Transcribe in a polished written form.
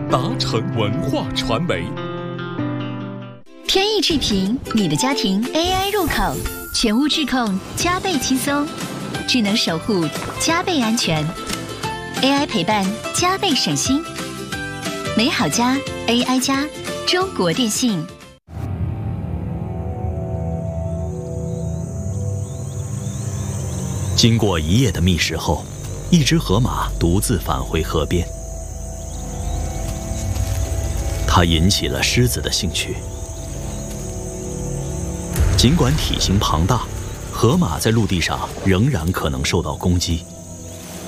达成文化传媒。 天翼智屏，你的家庭 AI 入口，全屋智控加倍轻松，智能守护加倍安全， AI 陪伴加倍省心。美好家 AI 家，中国电信。 经过一夜的觅食后，一只河马独自返回河边。它引起了狮子的兴趣。尽管体型庞大，河马在陆地上仍然可能受到攻击。